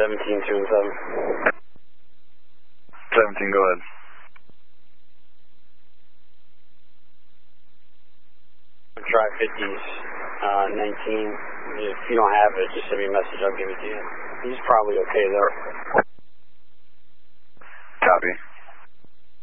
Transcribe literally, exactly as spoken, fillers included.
seventeen, two and seven. seventeen, go ahead. Try fifties, uh, nineteen. If you don't have it, just send me a message, I'll give it to you. He's probably okay though.